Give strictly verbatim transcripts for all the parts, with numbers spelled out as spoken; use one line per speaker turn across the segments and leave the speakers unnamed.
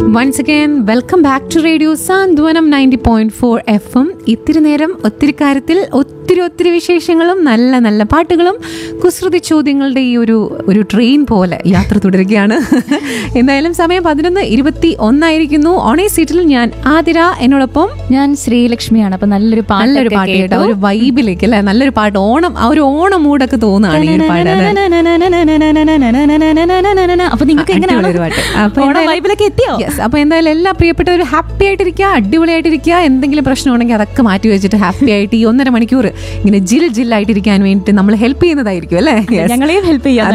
Once again welcome back to radio Santhwanam ninety point four F M. ഇത്തിരി നേരം ഒത്തിരി കാര്യത്തിൽ ഒത്തിരി ഒത്തിരി വിശേഷങ്ങളും നല്ല നല്ല പാട്ടുകളും കുസൃതി ചോദ്യങ്ങളുടെ ഈ ഒരു ഒരു ട്രെയിൻ പോലെ യാത്ര തുടരുകയാണ്. എന്തായാലും സമയം പതിനൊന്ന് ഇരുപത്തി ഒന്നായിരിക്കുന്നു. ഓണേ സീറ്റിൽ ഞാൻ ആതിര, എന്നോടൊപ്പം
ഞാൻ ശ്രീലക്ഷ്മിയാണ്. അപ്പൊ നല്ലൊരു
നല്ലൊരു പാട്ട് കേട്ടോ, ഒരു വൈബിലേക്ക് അല്ലെ, നല്ലൊരു പാട്ട്. ഓണം ആ ഒരു ഓണം മൂടൊക്കെ തോന്നുകയാണ് ഈ പാട്ട്.
അപ്പൊ നിങ്ങൾക്ക് വൈബിലൊക്കെ എത്തിയോ?
അപ്പൊ എന്തായാലും എല്ലാ പ്രിയപ്പെട്ടവരും ഹാപ്പി ആയിട്ടിരിക്കുക, അടിപൊളിയായിട്ടിരിക്കുക. എന്തെങ്കിലും പ്രശ്നമുണ്ടെങ്കിൽ അതൊക്കെ മാറ്റി വെച്ചിട്ട് ഹാപ്പി ആയിട്ട് ഈ ഒന്നര മണിക്കൂർ ഇങ്ങനെ ജിൽ ജില്ലായിട്ടിരിക്കാൻ വേണ്ടിയിട്ട് നമ്മൾ ഹെൽപ്പ് ചെയ്യുന്നതായിരിക്കും അല്ലേ?
ഞങ്ങളെയും ഹെൽപ്പ് ചെയ്യാം.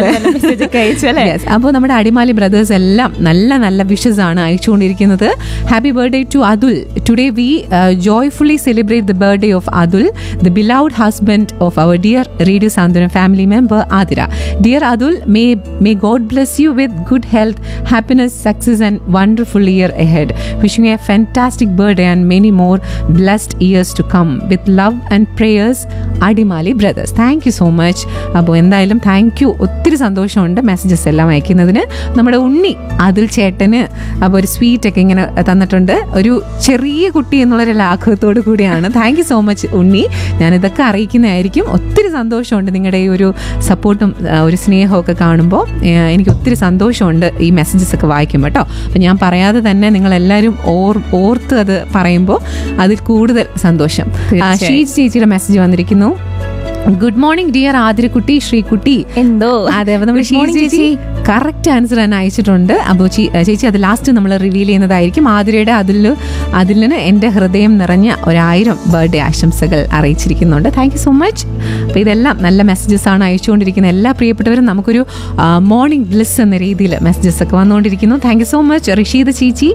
അപ്പോൾ നമ്മുടെ അടിമാലി ബ്രദേഴ്സ് എല്ലാം നല്ല നല്ല വിഷസ് ആണ് അയച്ചുകൊണ്ടിരിക്കുന്നത്. Happy birthday to Atul. Today we joyfully celebrate the birthday of Adul, the beloved husband of our dear Radio Sandhanam family member Adira. Dear Adul, may may God bless you with good health, happiness, success and wonderful year ahead. Wishing you a fantastic birthday and many more blessed years to come. With love and prayers, Adimali Brothers. Thank you so much. അപ്പോൾ എന്തായാലും thank you, ഒത്തിരി സന്തോഷമുണ്ട് messages എല്ലാം അയക്കുന്നതിന്. നമ്മുടെ ഉണ്ണി അതുൽ ചേട്ടന് അപ്പോൾ ഒരു sweet ഒക്കെ ഇങ്ങനെ തന്നിട്ടുണ്ട്, ഒരു ചെറിയ കുട്ടി എന്നുള്ളൊരു ലാഘവത്തോടു കൂടിയാണ്. താങ്ക് യു സോ മച്ച് ഉണ്ണി. ഞാനിതൊക്കെ അറിയിക്കുന്നതായിരിക്കും. ഒത്തിരി സന്തോഷമുണ്ട് നിങ്ങളുടെ ഈ ഒരു സപ്പോർട്ടും ഒരു സ്നേഹമൊക്കെ കാണുമ്പോൾ. എനിക്ക് ഒത്തിരി സന്തോഷമുണ്ട് ഈ മെസ്സേജസ് ഒക്കെ വായിക്കുമ്പോൾ കേട്ടോ. അപ്പം ഞാൻ പറയാതെ തന്നെ നിങ്ങളെല്ലാവരും ഓർ ഓർത്ത് അത് പറയുമ്പോൾ അതിൽ കൂടുതൽ സന്തോഷം. ഷീജ് ചേച്ചിയുടെ മെസ്സേജ് വന്നിരിക്കുന്നു. Good morning dear ആതിരക്കുട്ടി, Sreekutty.
എന്തോ
അതെ, അപ്പൊ നമ്മൾ ചേച്ചി കറക്റ്റ് ആൻസർ തന്നെ അയച്ചിട്ടുണ്ട്. അപ്പോൾ ചേച്ചി അത് ലാസ്റ്റ് നമ്മൾ റിവീൽ ചെയ്യുന്നതായിരിക്കും. ആതിരയുടെ അതിൽ അതിലിന് എൻ്റെ ഹൃദയം നിറഞ്ഞ ഒരായിരം ബർത്ത്ഡേ ആശംസകൾ അറിയിച്ചിരിക്കുന്നുണ്ട്. Thank you so much. അപ്പോൾ ഇതെല്ലാം നല്ല മെസ്സേജസ് ആണ് അയച്ചുകൊണ്ടിരിക്കുന്നത്. എല്ലാ പ്രിയപ്പെട്ടവരും നമുക്കൊരു മോർണിംഗ് ബ്ലിസ് എന്ന രീതിയിൽ മെസ്സേജസ് ഒക്കെ വന്നുകൊണ്ടിരിക്കുന്നു. Thank you so much. ഋഷീദ ചേച്ചി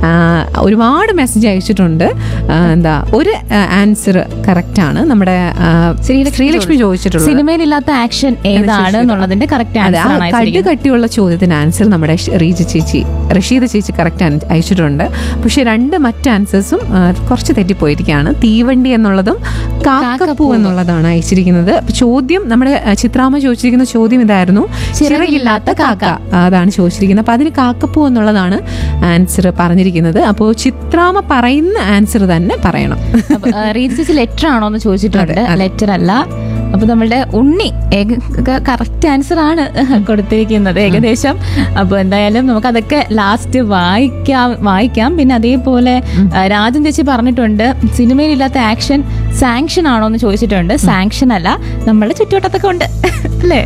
ഒരുപാട് മെസ്സേജ് അയച്ചിട്ടുണ്ട്. എന്താ ഒരു ആൻസർ കറക്റ്റാണ്. നമ്മുടെ ശ്രീലക്ഷ്മി ചോദിച്ചിട്ടുള്ളത്
സിനിമയിലില്ലാത്ത ആക്ഷൻ ഏതാണ് എന്നുള്ളതിന്റെ കറക്റ്റ് ആൻസർ.
കട്ട് കട്ടിയുള്ള ചോദ്യത്തിന് ആൻസർ നമ്മുടെ റീജ ചേച്ചി റഷീദ ചേച്ചി കറക്റ്റ് അയച്ചിട്ടുണ്ട്. പക്ഷെ രണ്ട് മറ്റ് ആൻസേഴ്സും കുറച്ച് തെറ്റിപ്പോയിരിക്കുകയാണ്. തീവണ്ടി എന്നുള്ളതും കാക്കപ്പൂ എന്നുള്ളതാണ് അയച്ചിരിക്കുന്നത്. ചോദ്യം നമ്മുടെ ചിത്രാമ്മ ചോദിച്ചിരിക്കുന്ന ചോദ്യം ഇതായിരുന്നു, ചിറകില്ലാത്ത കാക്ക, അതാണ് ചോദിച്ചിരിക്കുന്നത്. അപ്പൊ അതിന് കാക്കപ്പൂ എന്നുള്ളതാണ് ആൻസർ പറഞ്ഞിരിക്കുന്നത്. അപ്പോൾ ചിത്രാമ്മ പറയുന്ന ആൻസർ തന്നെ പറയണം.
റീജ ചേച്ചി ലെറ്റർ ആണോ എന്ന് ചോദിച്ചിട്ടുണ്ട്. ലെറ്റർ അല്ല. അപ്പൊ നമ്മളുടെ ഉണ്ണി കറക്റ്റ് ആൻസർ ആണ് കൊടുത്തിരിക്കുന്നത് ഏകദേശം. അപ്പൊ എന്തായാലും നമുക്ക് അതൊക്കെ ലാസ്റ്റ് വായിക്കാം വായിക്കാം പിന്നെ അതേപോലെ രാജൻ ചേച്ചി പറഞ്ഞിട്ടുണ്ട് സിനിമയിലില്ലാത്ത ആക്ഷൻ സാങ്ഷൻ ആണോ എന്ന് ചോദിച്ചിട്ടുണ്ട്. സാങ്ഷൻ അല്ല, നമ്മളുടെ ചുറ്റുവട്ടത്തൊക്കെ ഉണ്ട് അല്ലേ?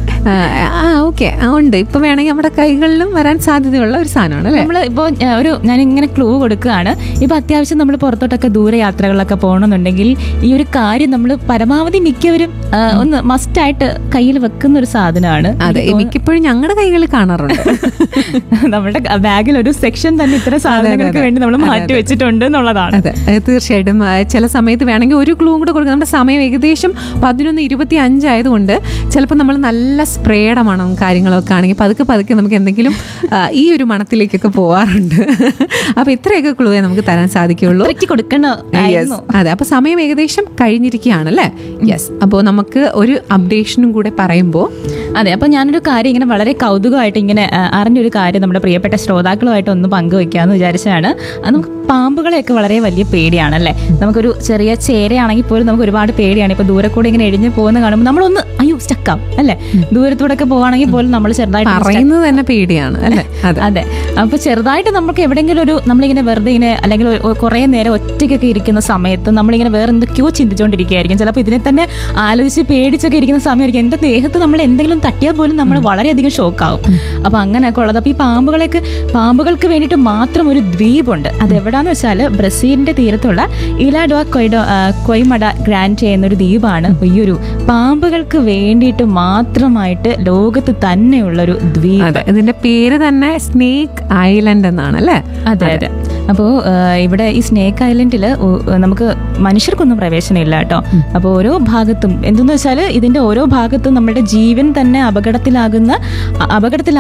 ആ ഓക്കെ, ഉണ്ട്. ഇപ്പൊ വേണമെങ്കിൽ നമ്മുടെ കൈകളിലും വരാൻ സാധ്യതയുള്ള ഒരു സാധനമാണ് അല്ലേ?
നമ്മള് ഇപ്പൊ ഒരു ഞാൻ ഇങ്ങനെ ക്ലൂ കൊടുക്കുകയാണ്. ഇപ്പൊ അത്യാവശ്യം നമ്മൾ പുറത്തോട്ടൊക്കെ ദൂരയാത്രകളിലൊക്കെ പോകണമെന്നുണ്ടെങ്കിൽ ഈ ഒരു കാര്യം നമ്മൾ പരമാവധി മിക്കവരും ഒന്ന് മസ്റ്റ് ആയിട്ട് കയ്യിൽ വെക്കുന്ന ഒരു സാധനമാണ്.
അതെ, മിക്കപ്പോഴും ഞങ്ങളുടെ കൈകളിൽ കാണാറുണ്ട്.
നമ്മുടെ ബാഗിൽ ഒരു സെക്ഷൻ തന്നെ ഇത്തരം സാധനങ്ങൾക്ക് വേണ്ടി നമ്മൾ മാറ്റി വെച്ചിട്ടുണ്ട് എന്നുള്ളതാണ്.
അതെ, തീർച്ചയായിട്ടും. ചില സമയത്ത് വേണമെങ്കിൽ ഒരു ക്ലൂ കൂടെ കൊടുക്കുക. നമ്മുടെ സമയം ഏകദേശം പതിനൊന്ന് ഇരുപത്തി അഞ്ചായതുകൊണ്ട് ചിലപ്പോൾ നമ്മൾ നല്ല സ്പ്രേയുടെ മണം കാര്യങ്ങളൊക്കെ ആണെങ്കിൽ പതുക്കെ പതുക്കെ നമുക്ക് എന്തെങ്കിലും ഈ ഒരു മണത്തിലേക്കൊക്കെ പോവാറുണ്ട്. അപ്പൊ ഇത്രയൊക്കെ ക്ലൂവേ നമുക്ക് തരാൻ സാധിക്കുള്ളൂ.
കൊടുക്കണോ?
അതെ, അപ്പൊ സമയം ഏകദേശം കഴിഞ്ഞിരിക്കുകയാണ് അല്ലേ? യെസ്. അപ്പോൾ നമുക്ക് ഒരു അപ്ഡേഷനും കൂടെ പറയുമ്പോൾ
അതെ, അപ്പൊ ഞാനൊരു കാര്യം ഇങ്ങനെ വളരെ കൗതുകമായിട്ട് ഇങ്ങനെ അറിഞ്ഞൊരു കാര്യം നമ്മുടെ പ്രിയപ്പെട്ട ശ്രോതാക്കളുമായിട്ട് ഒന്ന് പങ്കുവെക്കാന്ന് വിചാരിച്ചാണ്. അത് നമുക്ക് പാമ്പുകളെയൊക്കെ വളരെ വലിയ പേടിയാണല്ലേ? നമുക്കൊരു ചെറിയ ചേരയാണെങ്കിൽ പോലും നമുക്ക് ഒരുപാട് പേടിയാണ്. ഇപ്പൊ ദൂരെ കൂടെ ഇങ്ങനെ എഴിഞ്ഞു പോകുന്ന കാണുമ്പോൾ നമ്മളൊന്ന് അയ്യോ സ്റ്റക്കാം അല്ലെ? ദൂരത്തൂടെ ഒക്കെ പോവാണെങ്കിൽ പോലും നമ്മൾ ചെറുതായിട്ട്
പറയുന്നത് തന്നെ പേടിയാണ് അല്ലേ?
അതെ. അപ്പൊ ചെറുതായിട്ട് നമുക്ക് എവിടെയെങ്കിലും ഒരു നമ്മളിങ്ങനെ വെറുതെ ഇങ്ങനെ അല്ലെങ്കിൽ കുറെ നേരം ഒറ്റയ്ക്കൊക്കെ ഇരിക്കുന്ന സമയത്ത് നമ്മളിങ്ങനെ വേറെ എന്തൊക്കെയോ ചിന്തിച്ചുകൊണ്ടിരിക്കുകയായിരിക്കും. ചിലപ്പോൾ ഇതിനെ തന്നെ ആലോചിച്ച് പേടിച്ചൊക്കെ ഇരിക്കുന്ന സമയമായിരിക്കും. എന്റെ ദേഹത്ത് നമ്മൾ എന്തെങ്കിലും തട്ടിയാൽ പോലും നമ്മൾ വളരെയധികം ഷോക്കാവും. അപ്പൊ അങ്ങനെയൊക്കെ ഉള്ളത്. അപ്പൊ ഈ പാമ്പുകളൊക്കെ പാമ്പുകൾക്ക് വേണ്ടിയിട്ട് മാത്രം ഒരു ദ്വീപുണ്ട്. അത് എവിടാന്ന് വെച്ചാൽ ബ്രസീലിന്റെ തീരത്തുള്ള ഇലാഡോ കൊയ്ഡോ കൊയ്മഡ ഗ്രാൻഡ് എന്നൊരു ദ്വീപാണ് ഈ ഒരു പാമ്പുകൾക്ക് വേണ്ടിയിട്ട് മാത്രമായിട്ട് ലോകത്ത് തന്നെയുള്ള ഒരു ദ്വീപ്.
ഇതിന്റെ പേര് തന്നെ സ്നേക്ക് ഐലൻഡ് എന്നാണ് അല്ലേ?
അതെ അതെ. അപ്പോൾ ഇവിടെ ഈ സ്നേക്ക് ഐലൻഡിൽ നമുക്ക് മനുഷ്യർക്കൊന്നും പ്രവേശനമില്ല കേട്ടോ. അപ്പോൾ ഓരോ ഭാഗത്തും എന്തെന്ന് വെച്ചാൽ ഇതിന്റെ ഓരോ ഭാഗത്തും നമ്മുടെ ജീവൻ തന്നെ അപകടത്തിലാകുന്ന അപകടത്തിൽ